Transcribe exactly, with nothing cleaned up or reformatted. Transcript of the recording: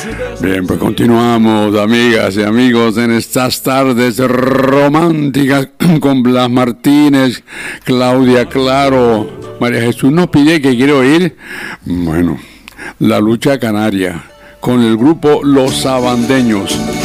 Bien, pues continuamos, amigas y amigos, en estas tardes románticas con Blas Martínez, Claudia Claro. María Jesús nos pide que quiere oír, bueno, La Lucha Canaria, con el grupo Los Sabandeños.